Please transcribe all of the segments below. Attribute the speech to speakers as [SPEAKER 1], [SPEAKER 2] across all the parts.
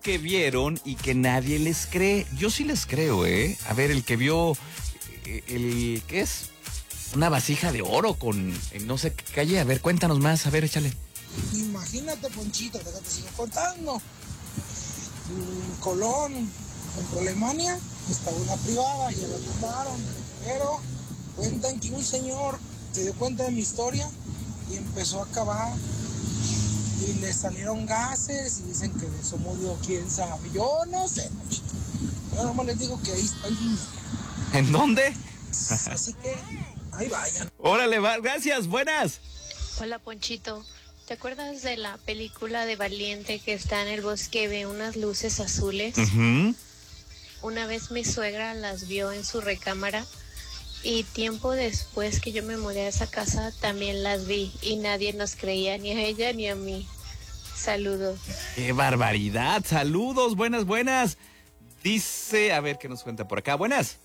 [SPEAKER 1] que vieron y que nadie les cree. Yo sí les creo, ¿eh? A ver, el que vio, ¿qué es? Una vasija de oro con no sé qué calle. A ver, cuéntanos más. A ver, échale.
[SPEAKER 2] Imagínate, Ponchito, te sigo contando. En Colón, en Alemania, estaba una privada, ya la tumbaron. Pero cuentan que un señor se dio cuenta de mi historia y empezó a cavar. Y le salieron gases y dicen que de eso murió, quién sabe. Yo no sé, Ponchito. Yo nomás les digo que ahí está el dinero.
[SPEAKER 1] ¿En dónde?
[SPEAKER 2] Así que ahí vayan.
[SPEAKER 1] Órale, gracias, buenas.
[SPEAKER 3] Hola, Ponchito. ¿Te acuerdas de la película de Valiente que está en el bosque y ve unas luces azules?
[SPEAKER 1] Uh-huh.
[SPEAKER 3] Una vez mi suegra las vio en su recámara y tiempo después que yo me mudé a esa casa también las vi y nadie nos creía, ni a ella ni a mí. Saludos.
[SPEAKER 1] ¡Qué barbaridad! Saludos, buenas. Dice, a ver qué nos cuenta por acá. Buenas.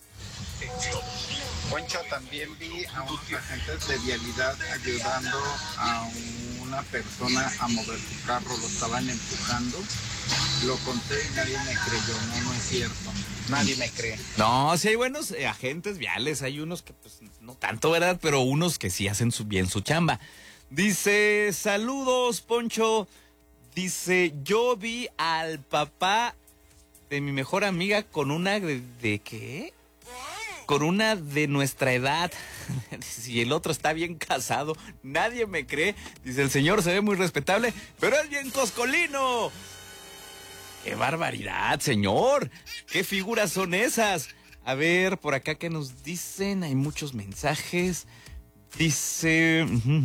[SPEAKER 4] Poncho, también vi a unos agentes de vialidad ayudando a una persona a mover su carro, lo estaban empujando. Lo conté y nadie me creyó, no es cierto, nadie me cree.
[SPEAKER 1] No, sí hay buenos agentes viales, hay unos que pues no tanto, ¿verdad? Pero unos que sí hacen bien su chamba. Dice, saludos, Poncho. Dice, yo vi al papá de mi mejor amiga con una ¿de qué? Con una de nuestra edad. Si el otro está bien casado, nadie me cree. Dice, el señor se ve muy respetable, pero es bien coscolino. ¡Qué barbaridad, señor! ¿Qué figuras son esas? A ver, por acá, ¿qué nos dicen? Hay muchos mensajes. Dice,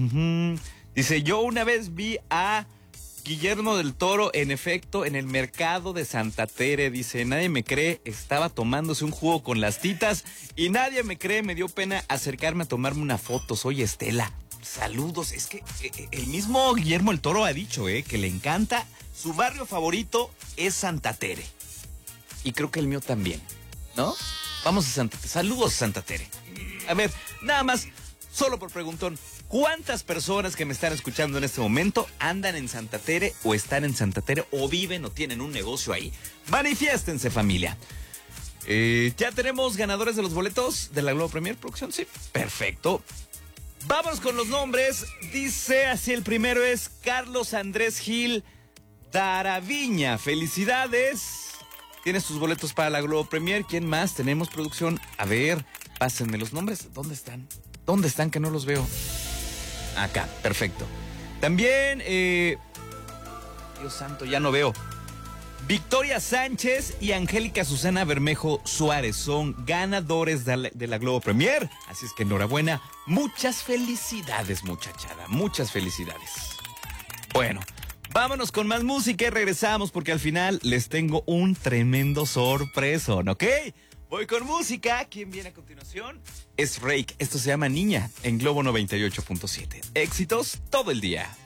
[SPEAKER 1] dice, yo una vez vi a Guillermo del Toro, en efecto, en el mercado de Santa Tere. Dice, nadie me cree, estaba tomándose un jugo con las titas y nadie me cree, me dio pena acercarme a tomarme una foto. Soy Estela. Saludos. Es que el mismo Guillermo del Toro ha dicho que le encanta. Su barrio favorito es Santa Tere. Y creo que el mío también, ¿no? Vamos a Santa Tere. Saludos, Santa Tere. A ver, nada más, solo por preguntón, ¿cuántas personas que me están escuchando en este momento andan en Santa Tere o están en Santa Tere o viven o tienen un negocio ahí? Manifiéstense, familia. ¿Ya tenemos ganadores de los boletos de la Globo Premier Producción? Sí, perfecto. Vámonos con los nombres. Dice así, el primero es Carlos Andrés Gil Daraviña. Felicidades. Tienes tus boletos para la Globo Premier. ¿Quién más? Tenemos producción. A ver, pásenme los nombres. ¿Dónde están? ¿Dónde están que no los veo? Acá, perfecto. También, Dios santo, ya no veo. Victoria Sánchez y Angélica Susana Bermejo Suárez son ganadores de la Globo Premier. Así es que enhorabuena. Muchas felicidades, muchachada. Muchas felicidades. Bueno, vámonos con más música y regresamos porque al final les tengo un tremendo sorpresón, ¿ok? Voy con música. ¿Quién viene a continuación? Es Rake. Esto se llama Niña en Globo 98.7. Éxitos todo el día.